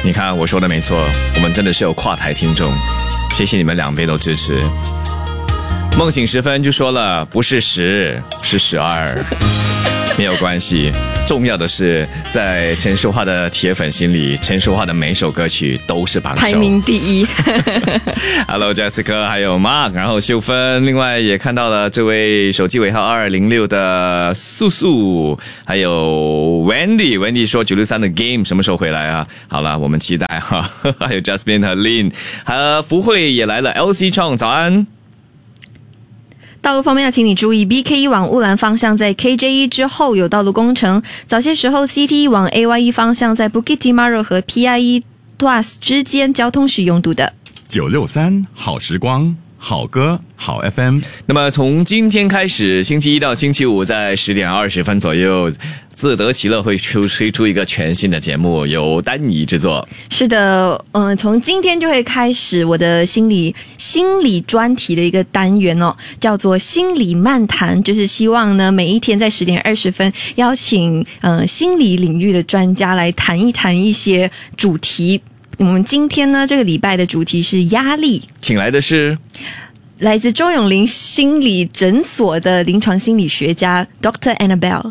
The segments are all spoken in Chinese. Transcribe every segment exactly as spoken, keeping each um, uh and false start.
你看我说的没错，我们真的是有跨台听众，谢谢你们两边都支持。梦醒时分就说了，不是十，是十二，没有关系。重要的是，在陈淑桦的铁粉心里，陈淑桦的每首歌曲都是榜首， 排名第一。 Hello Jessica， 还有 Mark， 然后秀芬，另外也看到了这位手机尾号二零六的素素，还有 Wendy，Wendy 说九六三的 Game 什么时候回来啊？好了，我们期待哈。还有 Jasmine 和 Lin， 和福慧也来了 ，L C 创早安。 道路方面要请你注意 B K 一 往乌兰方向在 K J 一 之后有道路工程，早些时候 C T 一 往 A Y 一 方向在 Bukit Timah 和 P I 一 Tuas 之间交通是拥堵的。 九六三好时光，好歌好 F M。 那么从今天开始，星期一到星期五在十点二十分左右，自得其乐会出推出一个全新的节目，由丹妮制作。 是的，嗯、呃，从今天就会开始我的心理心理专题的一个单元哦，叫做心理漫谈，就是希望呢每一天在十点二十分邀请呃心理领域的专家来谈一谈一些主题。我们今天呢这个礼拜的主题是压力， 请来的是来自周永林心理诊所的临床心理学家 Doctor Annabelle，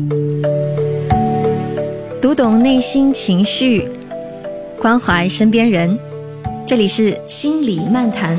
读懂内心情绪，关怀身边人，这里是心理漫谈。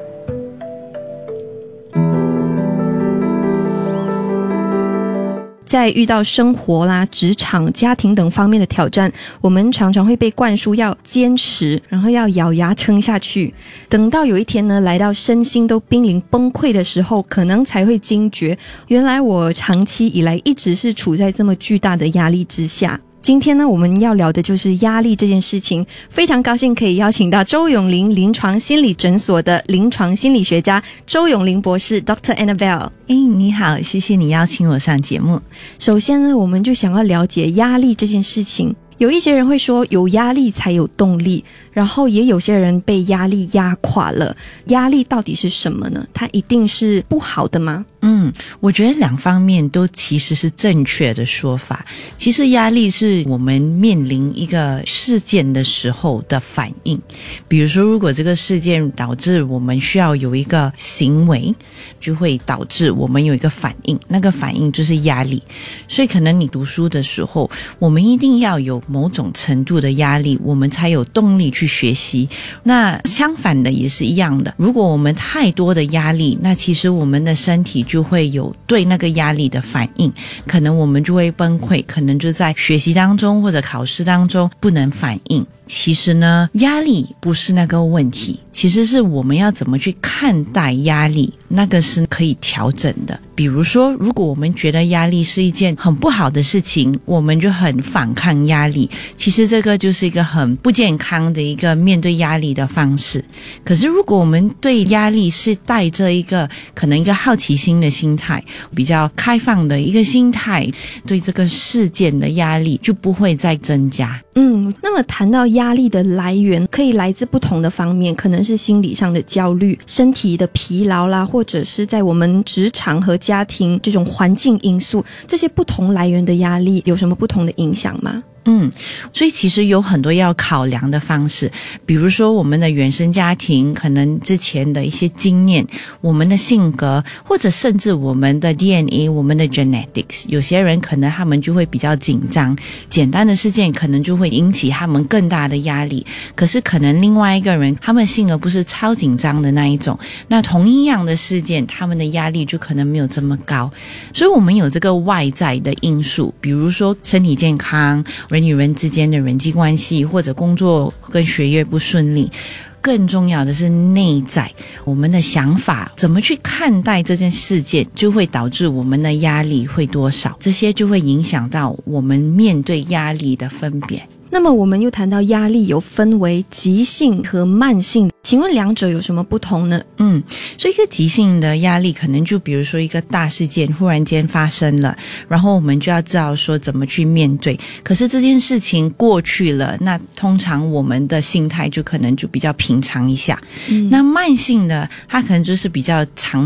在遇到生活啦、职场、家庭等方面的挑战，我们常常会被灌输要坚持，然后要咬牙撑下去。等到有一天呢，来到身心都濒临崩溃的时候，可能才会惊觉，原来我长期以来一直是处在这么巨大的压力之下。今天呢，我们要聊的就是压力这件事情。非常高兴可以邀请到周永林临床心理诊所的临床心理学家周永林博士 Doctor Annabelle。 哎，你好，谢谢你邀请我上节目。 首先呢，我们就想要了解压力这件事情。有一些人会说有压力才有动力，然后也有些人被压力压垮了。压力到底是什么呢？它一定是不好的吗？ 嗯，我觉得两方面都其实是正确的说法。其实压力是我们面临一个事件的时候的反应。比如说，如果这个事件导致我们需要有一个行为，就会导致我们有一个反应，那个反应就是压力。所以可能你读书的时候，我们一定要有某种程度的压力，我们才有动力去学习。那相反的也是一样的，如果我们太多的压力，那其实我们的身体就会有对那个压力的反应，可能我们就会崩溃，可能就在学习当中或者考试当中不能反应。其实呢，压力不是那个问题，其实是我们要怎么去看待压力，那个是可以调整的。比如说，如果我们觉得压力是一件很不好的事情，我们就很反抗压力，其实这个就是一个很不健康的一个面对压力的方式。可是如果我们对压力是带着一个可能一个好奇心的心态，比较开放的一个心态，对这个事件的压力就不会再增加。 嗯，那么谈到压力的来源，可以来自不同的方面，可能是心理上的焦虑、身体的疲劳啦，或者是在我们职场和家庭这种环境因素，这些不同来源的压力有什么不同的影响吗？ 嗯，所以其实有很多要考量的方式，比如说我们的原生家庭，可能之前的一些经验，我们的性格，或者甚至我们的 D N A， 我们的 genetics。有些人可能他们就会比较紧张，简单的事件可能就会引起他们更大的压力。可是可能另外一个人，他们性格不是超紧张的那一种，那同一样的事件，他们的压力就可能没有这么高。所以我们有这个外在的因素，比如说身体健康，人与人之间的人际关系，或者工作跟学业不顺利。更重要的是内在，我们的想法怎么去看待这件事件，就会导致我们的压力会多少，这些就会影响到我们面对压力的分别。 那么我们又谈到压力有分为急性和慢性，请问两者有什么不同呢？ 嗯，所以一个急性的压力可能就比如说一个大事件忽然间发生了，然后我们就要知道说怎么去面对。可是这件事情过去了，那通常我们的心态就可能就比较平常一下。嗯、那慢性的它可能就是比较长久，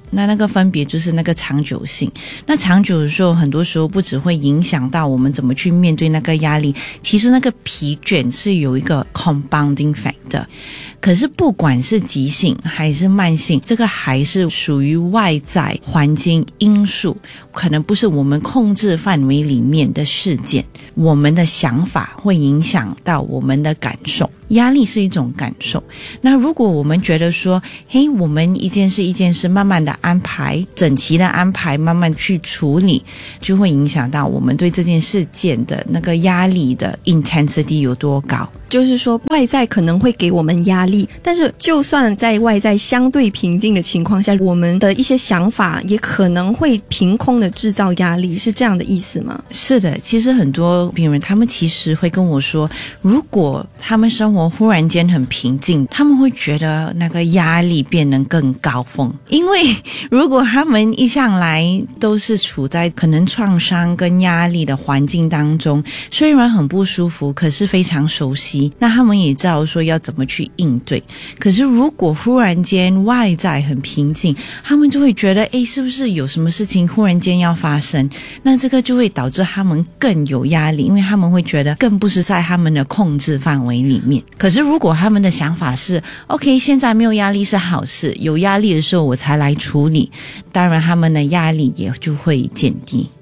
那那个分别就是那个长久性。那长久的时候，很多时候不只会影响到我们怎么去面对那个压力，其实那个疲倦是有一个 compounding factor。可是不管是急性还是慢性，这个还是属于外在环境因素，可能不是我们控制范围里面的事件。我们的想法会影响到我们的感受，压力是一种感受。那如果我们觉得说，嘿，我们一件事一件事慢慢的安排，整齐的安排，慢慢去处理，就会影响到我们对这件事件的那个压力的 intensity 有多高。 就是说外在可能会给我们压力，但是就算在外在相对平静的情况下，我们的一些想法也可能会凭空的制造压力，是这样的意思吗？ 是的，其实很多病人他们其实会跟我说，如果他们生活忽然间很平静，他们会觉得那个压力变得更高峰。因为如果他们一向来都是处在可能创伤跟压力的环境当中，虽然很不舒服，可是非常熟悉，那他们也知道说要怎么去应对。可是如果忽然间外在很平静，他们就会觉得，诶，是不是有什么事情忽然间要发生？那这个就会导致他们更有压力，因为他们会觉得更不是在他们的控制范围里面。可是如果他们的想法是 OK， 现在没有压力是好事，有压力的时候我才来处理，当然他们的压力也就会减低。